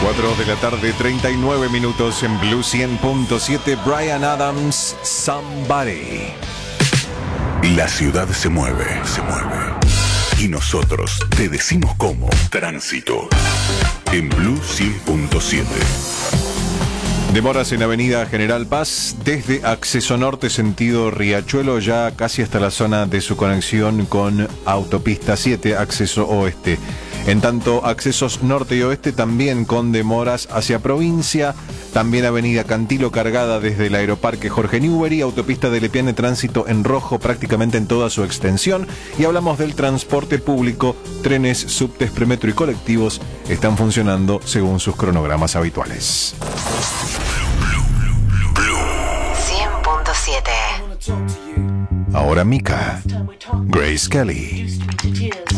4 de la tarde, 39 minutos en Blue 100.7. Bryan Adams, Somebody. La ciudad se mueve. Y nosotros te decimos cómo. Tránsito. En Blue 100.7. Demoras en Avenida General Paz, desde Acceso Norte, sentido Riachuelo, ya casi hasta la zona de su conexión con Autopista 7, Acceso Oeste. En tanto, accesos norte y oeste también con demoras hacia provincia. También Avenida Cantilo cargada desde el Aeroparque Jorge Newbery, Autopista de Lepiane, tránsito en rojo prácticamente en toda su extensión. Y hablamos del transporte público, trenes, subtes, premetro y colectivos están funcionando según sus cronogramas habituales. Blue 100.7. Ahora Mika, Grace Kelly.